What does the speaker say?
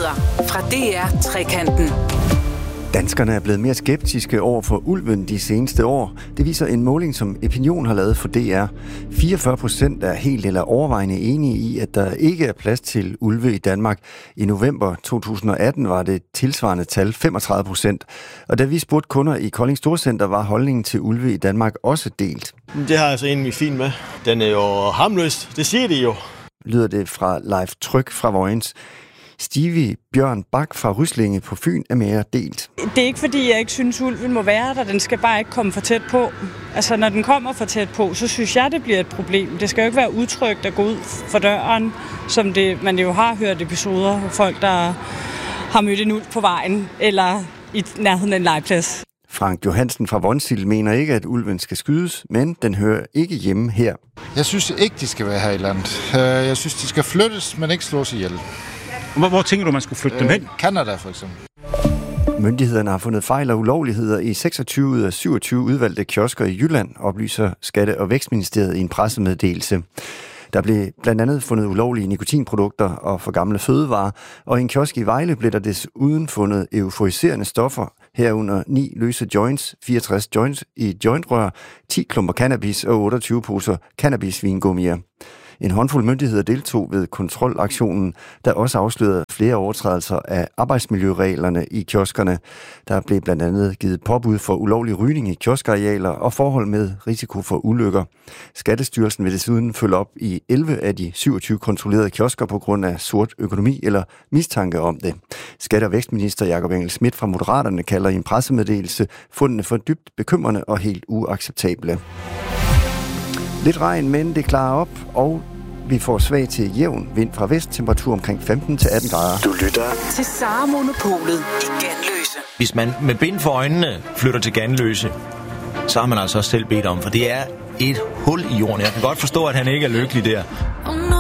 Nyheder fra DR Trekanten. Danskerne er blevet mere skeptiske over for ulven de seneste år. Det viser en måling, som Opinion har lavet for DR. 44% er helt eller overvejende enige i, at der ikke er plads til ulve i Danmark. I november 2018 var det tilsvarende tal 35%. Og da vi spurgte kunder i Kolding Storcenter, var holdningen til ulve i Danmark også delt. Det har jeg så egentlig fint med. Den er jo harmløs. Det siger de jo. Lyder det fra Leif Tryg fra Vojens. Stevie Bjørn Bak fra Ryslinge på Fyn er mere delt. Det er ikke fordi, jeg ikke synes, ulven må være der. Den skal bare ikke komme for tæt på. Altså, når den kommer for tæt på, så synes jeg, det bliver et problem. Det skal jo ikke være utrygt at gå ud for døren, som man jo har hørt episoder af folk, der har mødt en ulv på vejen eller i nærheden af en legeplads. Frank Johansen fra Vonsild mener ikke, at ulven skal skydes, men den hører ikke hjemme her. Jeg synes ikke, de skal være her i landet. Jeg synes, de skal flyttes, men ikke slås ihjel. Hvor tænker du, man skulle flytte dem hen? Canada for eksempel. Myndighederne har fundet fejl og ulovligheder i 26 ud af 27 udvalgte kiosker i Jylland, oplyser Skatte- og Vækstministeriet i en pressemeddelelse. Der blev blandt andet fundet ulovlige nikotinprodukter og for gamle fødevarer, og i en kiosk i Vejle blev der desuden fundet euforiserende stoffer, herunder 9 løse joints, 64 joints i jointrør, 10 klumper cannabis og 28 poser cannabisvingummier. En håndfuld myndigheder deltog ved kontrolaktionen, der også afslørede flere overtrædelser af arbejdsmiljøreglerne i kioskerne. Der blev blandt andet givet påbud for ulovlig rygning i kioskarealer og forhold med risiko for ulykker. Skattestyrelsen vil desuden følge op i 11 af de 27 kontrollerede kiosker på grund af sort økonomi eller mistanke om det. Skatte- og Vækstminister Jakob Engel-Schmidt fra Moderaterne kalder i en pressemeddelelse fundene for dybt bekymrende og helt uacceptable. Lidt regn, men det klarer op, og vi får svag til jævn vind fra vest, temperatur omkring 15 til 18 grader. Du lytter til Sara Monopolet i Ganløse. Hvis man med bind for øjnene flytter til Ganløse, så har man altså også selv bedt om, for det er et hul i jorden. Jeg kan godt forstå, at han ikke er lykkelig der.